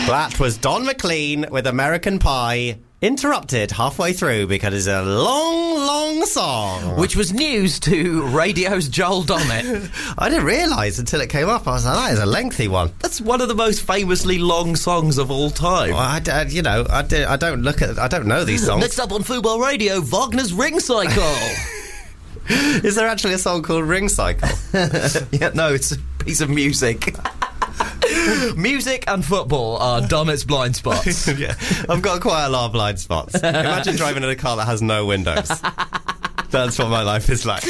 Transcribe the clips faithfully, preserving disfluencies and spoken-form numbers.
That was Don McLean with American Pie, interrupted halfway through because it's a long, long song. Which was news to radio's Joel Dommett. I didn't realise until it came up. I was like, that is a lengthy one. That's one of the most famously long songs of all time. Well, I, I, you know, I, do, I don't look at, I don't know these songs. Next up on Football Radio, Wagner's Ring Cycle. Is there actually a song called Ring Cycle? Yeah, no, it's a piece of music. Music and football are Dommett's blind spots. Yeah, I've got quite a lot of blind spots. Imagine driving in a car that has no windows. That's what my life is like.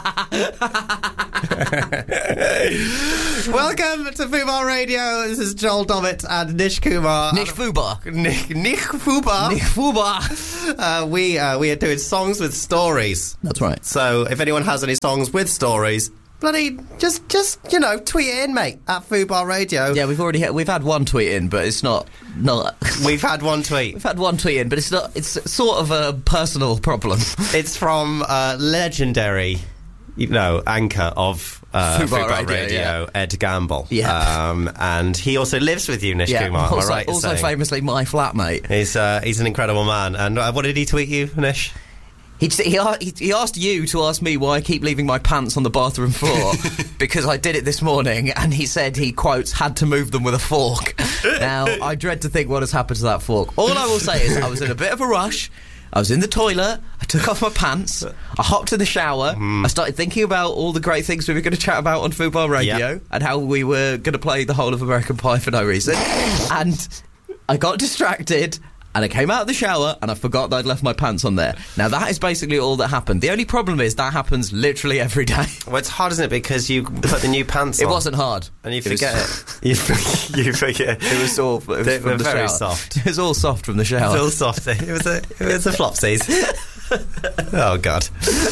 Welcome to Fubar Radio. This is Joel Dommett and Nish Kumar. Nish Fubar. Nick, Nick Fubar. Nick Fubar. Uh, we, uh, we are doing songs with stories. That's right. So if anyone has any songs with stories, bloody, just, just you know, tweet it in, mate, at Fubar Radio. Yeah, we've already had, we've had one tweet in, but it's not not. We've had one tweet. We've had one tweet in, but it's not. It's sort of a personal problem. It's from uh, legendary, you know, anchor of uh, Fubar Fubar Radio, Radio, yeah. Ed Gamble. Yeah. Um, and he also lives with you, Nish Yeah, Kumar. Am I also, right in also saying? famously my flatmate. He's uh, he's an incredible man. And uh, what did he tweet you, Nish? He, he he asked you to ask me why I keep leaving my pants on the bathroom floor because I did it this morning, and he said he, quotes, had to move them with a fork. Now, I dread to think what has happened to that fork. All I will say is I was in a bit of a rush. I was in the toilet, I took off my pants, I hopped in the shower, mm. I started thinking about all the great things we were going to chat about on Fubar Radio, yep. and how we were going to play the whole of American Pie for no reason. And I got distracted, and I came out of the shower, and I forgot that I'd left my pants on there. Now, that is basically all that happened. The only problem is that happens literally every day. Well, it's hard, isn't it? Because you put the new pants it on. It wasn't hard. And you it forget was, it. You forget, you forget. It was all it was they from were the very shower. soft. It was all soft from the shower. It was all soft. It was a, it was a flopsies. Oh, God.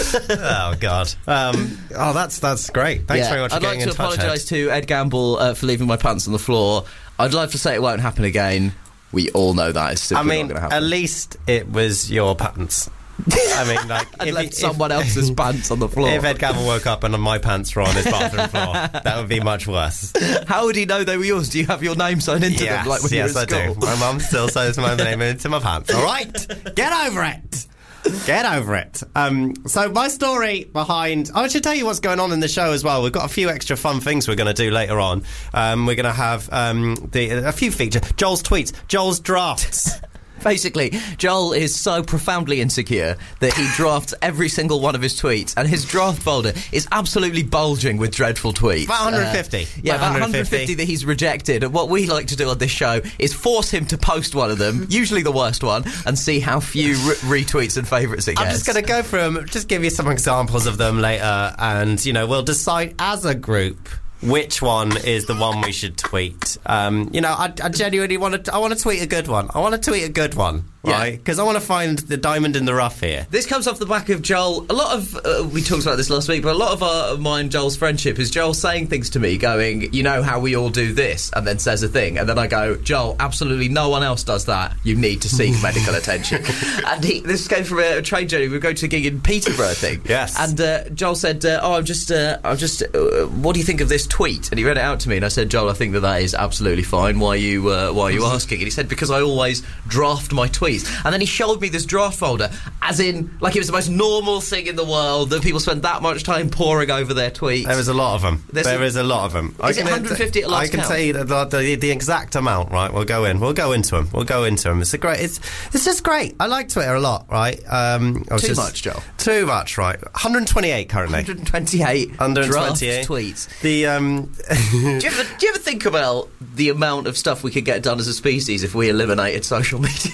Oh, God. Um, oh, that's that's great. Thanks yeah, very much for I'd getting like in to touch, apologise Ed. to Ed Gamble uh, for leaving my pants on the floor. I'd like to say it won't happen again. We all know that is simply I mean, not going to happen. at least it was your pants. I mean, like, I'd if left he- someone if, else's pants on the floor. If Ed Gamble woke up and my pants were on his bathroom floor, that would be much worse. How would he know they were yours? Do you have your name sewn into yes, them like when yes, you were in I school? do. My mum still sews my name into my pants. All right, get over it. Get over it. Um, so my story behind... I should tell you what's going on in the show as well. We've got a few extra fun things we're going to do later on. Um, we're going to have um, the, a few features. Joel's tweets. Joel's drafts. Basically, Joel is so profoundly insecure that he drafts every single one of his tweets, and his draft folder is absolutely bulging with dreadful tweets. About one hundred fifty. Uh, yeah, about one hundred fifty that he's rejected. And what we like to do on this show is force him to post one of them, usually the worst one, and see how few re- retweets and favourites it gets. I'm just going to go through them, just give you some examples of them later, and, you know, we'll decide as a group which one is the one we should tweet. Um, you know, I, I genuinely want to. I want to tweet a good one. I want to tweet a good one, right? Because I want to find the diamond in the rough here. This comes off the back of Joel. A lot of uh, we talked about this last week, but a lot of our, mine and Joel's friendship is Joel saying things to me, going, "You know how we all do this," and then says a thing, and then I go, "Joel, absolutely no one else does that. You need to seek medical attention." And he, this came from a, a train journey. We were going to a gig in Peterborough, I think. Yes. And uh, Joel said, uh, "Oh, I'm just, uh, I'm just. Uh, what do you think of this tweet?" And he read it out to me, and I said, "Joel, I think that that is absolutely fine. Why are you, uh, why are you asking?" And he said, "Because I always draft my tweets." And then he showed me this draft folder, as in, like it was the most normal thing in the world that people spend that much time poring over their tweets. There is a lot of them. There's there a, is a lot of them. Is I it can, one hundred fifty at last I can count? tell you the, the, the exact amount, right? We'll go in. We'll go into them. We'll go into them. It's a great. It's it's just great. I like Twitter a lot, right? Um, I was Too just, much, Joel. Too much, right? one hundred twenty-eight currently. one hundred twenty-eight one hundred draft twenty-eight tweets. The um. do, you ever, do you ever think about the amount of stuff we could get done as a species if we eliminated social media?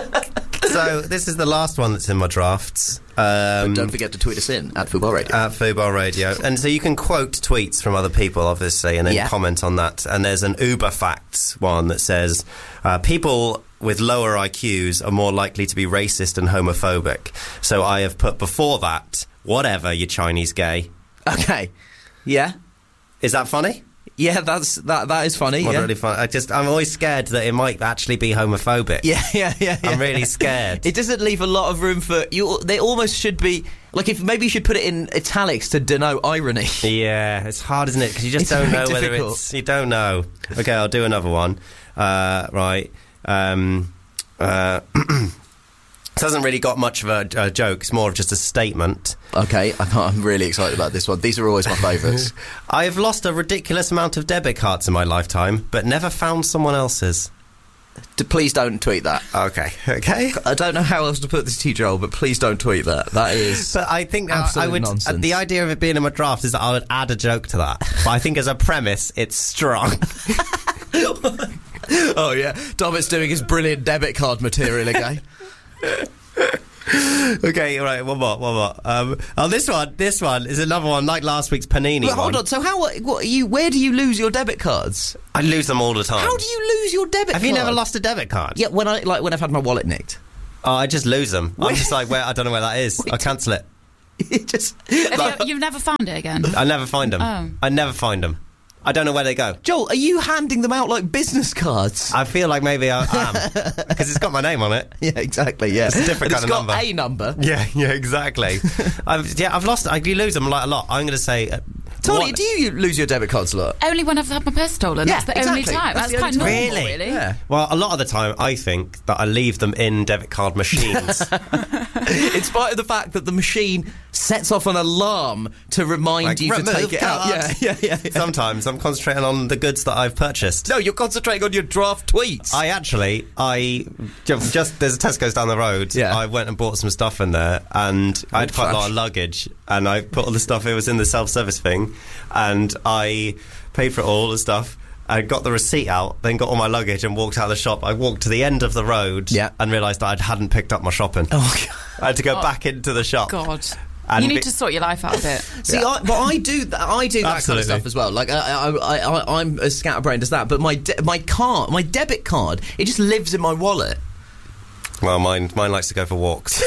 So this is the last one that's in my drafts. Um, But don't forget to tweet us in at Fubar Radio. At Fubar Radio. And so you can quote tweets from other people, obviously, and then Yeah. comment on that. And there's an Uber Facts one that says, uh, people with lower I Qs are more likely to be racist and homophobic. So I have put before that, whatever, you Chinese gay. Okay. Yeah. Is that funny? Yeah, that's that. That is funny. Moderately yeah. funny. I just, I'm always scared that it might actually be homophobic. Yeah, yeah, yeah, yeah. I'm really scared. It doesn't leave a lot of room for you. They almost should be like if maybe you should put it in italics to denote irony. Yeah, it's hard, isn't it? Because you just It's don't very know whether difficult. it's. You don't know. Okay, I'll do another one. Uh, right. Um, uh, This hasn't really got much of a, a joke. It's more of just a statement. Okay, I can't, I'm really excited about this one. These are always my favourites. I have lost a ridiculous amount of debit cards in my lifetime, but never found someone else's. D- please don't tweet that. Okay, okay. I don't know how else to put this to you, Joel, but please don't tweet that. That is. But I think I, absolute I would. nonsense. Uh, the idea of it being in my draft is that I would add a joke to that. But I think as a premise, it's strong. Oh yeah, Domit's doing his brilliant debit card material again. Okay, all right, one more, one more. Um, oh, this one, this one is another one like last week's Panini But hold one. on. So how? What are you? Where do you lose your debit cards? I lose them all the time. How do you lose your debit? Have card? you never lost a debit card? Yeah, when I like when I've had my wallet nicked. Oh, I just lose them. I'm just like, where I don't know where that is. I cancel it. It just. Have you, you've never found it again? I never find them. Oh. I never find them. I don't know where they go. Joel, are you handing them out like business cards? I feel like maybe I am because it's got my name on it. Yeah, exactly. Yeah, It's a different And kind of it's got number. a number. Yeah, yeah, exactly. I've, yeah, I've lost. I you lose them like a lot. I'm going to say. Uh, Tony, what- do you lose your debit cards a lot? Only when I've had my purse stolen. Yeah, That's the exactly. only time. That's That's, the quite only normal, time. really. Yeah. Well, a lot of the time, I think that I leave them in debit card machines. In spite of the fact that the machine sets off an alarm to remind Like, you to remove take it out. Yeah, cards. yeah, yeah, yeah. Sometimes I'm concentrating on the goods that I've purchased. No, you're concentrating on your draft tweets. I actually, I just, just there's a Tesco's down the road. Yeah. I went and bought some stuff in there, and I had quite a lot of luggage, and I put all the stuff. It was in the self-service thing, and I paid for it all the stuff. I got the receipt out, then got all my luggage and walked out of the shop. I walked to the end of the road Yeah. and realised that I hadn't picked up my shopping. Oh, God. I had to go Oh, back into the shop. God. And you need be- to sort your life out a bit. See, I, but I do, th- I do that kind Absolutely. of stuff as well. Like, I, I, I, I'm as scatterbrained as that. But my, de- my card, my debit card, it just lives in my wallet. Well, mine mine likes to go for walks.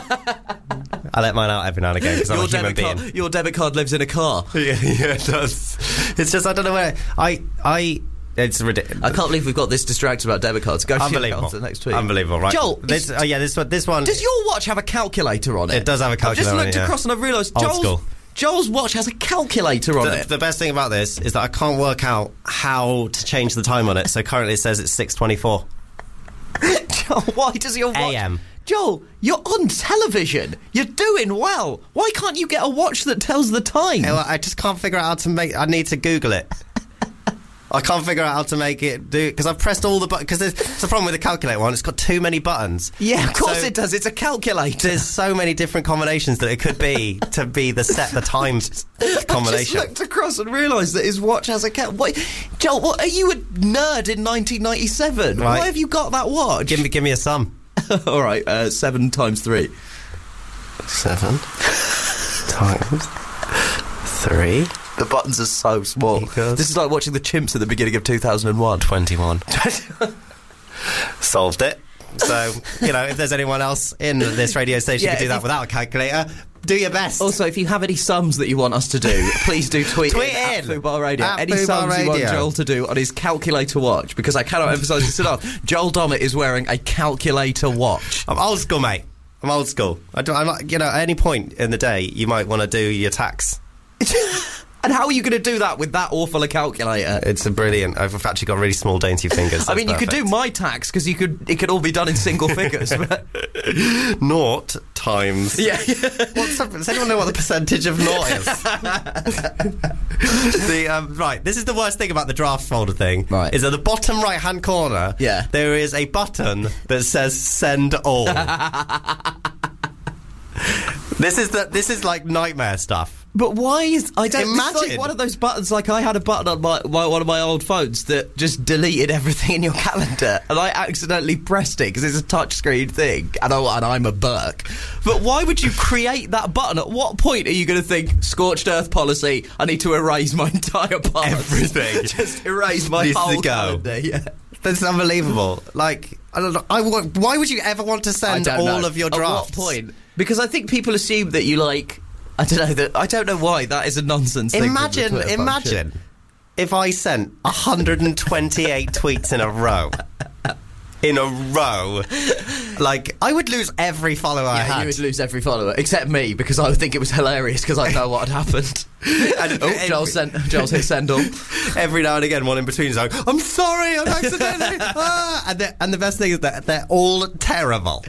I let mine out every now and again because I'm a Your human debit being. card, your debit card lives in a car. Yeah, yeah, it does. It's just I don't know where I I. It's ridiculous. I can't believe we've got this distracted about debit cards. Go to Unbelievable. the next tweet. Unbelievable, right? Joel, this, is- oh yeah, this one. This one. does your watch have a calculator on it? It does have a calculator I've on just it, looked yeah. across and I've realised Old Joel's, school. Joel's watch has a calculator on the, it. the best thing about this is that I can't work out how to change the time on it. So currently it says it's six twenty-four Joel, why does your watch... A M. Joel, you're on television. You're doing well. Why can't you get a watch that tells the time? Well, I just can't figure out how to make. I need to Google it. I can't figure out how to make it do because I've pressed all the buttons. Because it's the problem with the calculator one. It's got too many buttons. Yeah, of course So it does. It's a calculator. There's so many different combinations that it could be to be the set the time combination. I just looked across and realised that his watch has a cal... Wait, Joel, what, are you a nerd in nineteen ninety-seven? Right. Why have you got that watch? Give me, give me a sum. All right, uh, seven times three. Seven times three. The buttons are so small. Equals- This is like watching the Chimps at the beginning of two thousand one. Twenty-one. Solved it. So, you know, if there's anyone else in this radio station Yeah, who can do if that you- without a calculator, do your best. Also, if you have any sums that you want us to do, please do tweet, Tweet in at in. Fubar Radio. At Any Fubar sums you want Radio. Joel to do on his calculator watch, because I cannot emphasise this enough. Joel Dommett is wearing a calculator watch. I'm old school, mate. I'm old school. I don't, I'm not, you know, at any point in the day, you might want to do your tax. And how are you going to do that with that awful a calculator? It's a brilliant. I've actually got really small, dainty fingers. I mean, you That's could do perfect. my tax because you could. It could all be done in single figures. But Naught times. yeah, yeah. What's the, does anyone know what the percentage of naught is? the, um, right, this is the worst thing about the draft folder thing. Right. Is at the bottom right-hand corner, Yeah. there is a button that says send all. This is the this is like nightmare stuff. But why is I don't This is Imagine. like one of those buttons? Like I had a button on my, my one of my old phones that just deleted everything in your calendar, and I accidentally pressed it because it's a touchscreen thing, and, I, and I'm a Burke. But why would you create that button? At what point are you going to think scorched earth policy? I need to erase my entire past. Everything. just erase my Needs to whole go. calendar. Yeah. That's unbelievable. Like, I don't know. I, want- why would you ever want to I send don't all know. of your drafts? At what point? Because I think people assume that you like. I don't know that. I don't know why that is a nonsense thing. from the Imagine, Twitter imagine. function. if I sent one hundred twenty-eight tweets in a row? In a row, like I would lose every follower I Yeah, had. you would lose every follower except me because I would think it was hilarious because I know what had happened. And oh, every- Joel sent Joel's hit send all. Every now and again, one in between is like, "I'm sorry, I'm accidentally." ah! and, the, and the best thing is that they're all terrible.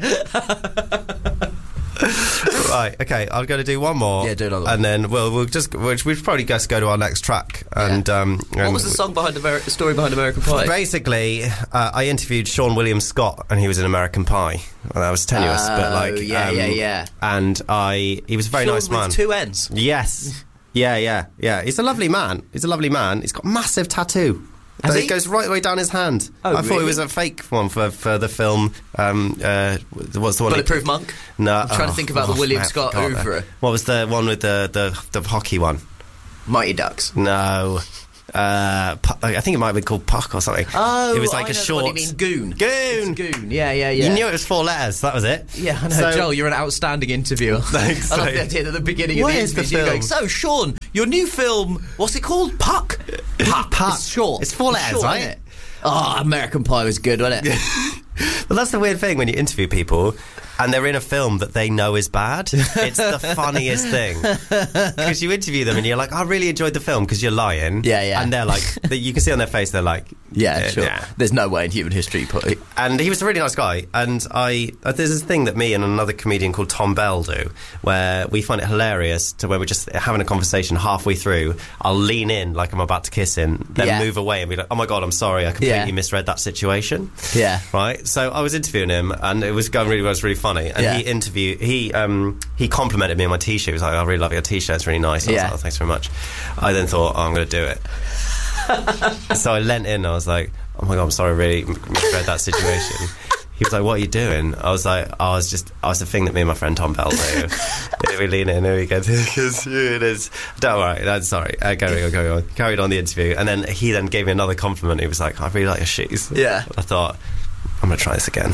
Right, okay, I'm going to do one more. Yeah, do another one. And then we'll we'll just we'll, we'll probably just go to our next track. And Yeah. um, What and was the song behind Ameri- the story behind American Pie? Basically, uh, I interviewed Sean William Scott, and he was in American Pie. Well, that was tenuous, but Oh, like, yeah, um, yeah, yeah. And I, he was a very Sean nice with man. two N's. Yes. Yeah, yeah, yeah. He's a lovely man. He's a lovely man. He's got a massive tattoo. Has It he? goes right the way down his hand. Oh, I thought it really? was a fake one for, for the film. Um, uh, what's the one? Bulletproof Monk? No, I'm trying to think about the William I Scott forgot that. oeuvre. What was the one with the, the, the hockey one? Mighty Ducks. No. Uh, Pu- I think it might have been called Puck or something. Oh, it was like I a know short. What do you mean, Goon? Goon. It's Goon. Yeah, yeah, yeah. You knew it was four letters. That was it. Yeah, I know. So- Joel, you're an outstanding interviewer. Thanks, I love mate. the idea that at the beginning What of the is the interview, you're going, film? so, Sean, your new film, what's it called? Puck? Puck. Puck. It's short. It's four letters, short, right? isn't it? Oh, American Pie was good, wasn't it? Well, that's the weird thing when you interview people and they're in a film that they know is bad. It's the funniest thing. Because you interview them and you're like, I really enjoyed the film because you're lying. Yeah, yeah. And they're like, they, you can see on their face, they're like, Yeah, sure. yeah. There's no way in human history you put it. And he was a really nice guy. And I, uh, there's this thing that me and another comedian called Tom Bell do, where we find it hilarious to where we're just having a conversation halfway through. I'll lean in like I'm about to kiss him, then Yeah. move away and be like, oh my God, I'm sorry, I completely Yeah. misread that situation. Yeah. Right. So I was interviewing him, and it was going really well. It was really funny. And Yeah. he interviewed. He um he complimented me on my t-shirt. He was like, I really love your t-shirt. It's really nice. I was Yeah. like, oh, thanks very much. I then thought, oh, I'm going to do it. So I leant in. And I was like, oh my God, I'm sorry, I really misread that situation. He was like, what are you doing? I was like, I was just, I was the thing that me and my friend Tom Bell do. Here we lean in, here we go. Because it is. Don't worry, that's sorry. Uh, carry on, carry on. Carried on the interview. And then he then gave me another compliment. He was like, I really like your shoes. Yeah. I thought, I'm going to try this again.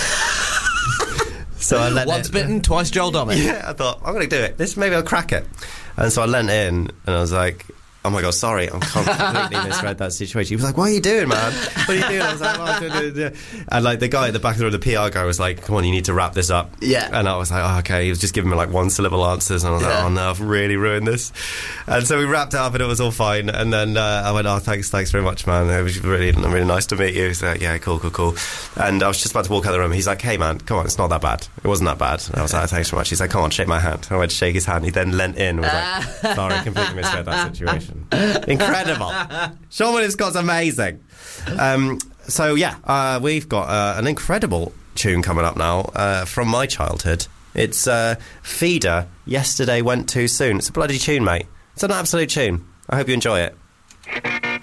So I leant Once in. bitten, twice Joel Dommett. Yeah, I thought, I'm going to do it. This, maybe I'll crack it. And so I leant in and I was like, oh my God, sorry, I'm completely misread that situation. He was like, what are you doing, man? What are you doing? I was like, oh, duh, duh, duh. And like the guy at the back of the room, the P R guy was like, come on, you need to wrap this up. Yeah. And I was like, oh, okay. He was just giving me like one syllable answers. And I was Yeah. like, oh no, I've really ruined this. And so we wrapped it up and it was all fine. And then uh, I went, oh, thanks, thanks very much, man. It was really, really nice to meet you. He's like, yeah, cool, cool, cool. And I was just about to walk out of the room. He's like, hey, man, come on, it's not that bad. It wasn't that bad. And I was like, thanks very much. He's like, come on, shake my hand. I went to shake his hand. He then leant in and was like, sorry, completely misread that situation. Incredible. Sean William Scott's amazing. Um, so, yeah, uh, we've got uh, an incredible tune coming up now uh, from my childhood. It's uh, Feeder, Yesterday Went Too Soon. It's a bloody tune, mate. It's an absolute tune. I hope you enjoy it.